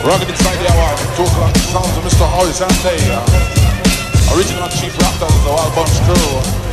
Rugged inside the hour, 2 o'clock sounds of Mr. Horizonte. Original Chief Raptors, the Wild Bunch crew.